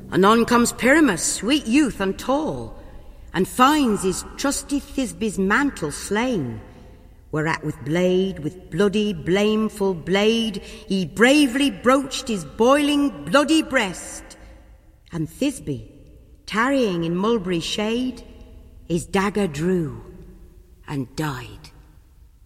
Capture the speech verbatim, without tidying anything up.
Anon comes Pyramus, sweet youth and tall, and finds his trusty Thisbe's mantle slain, whereat with blade, with bloody, blameful blade, he bravely broached his boiling, bloody breast, and Thisbe, tarrying in mulberry shade, his dagger drew and died.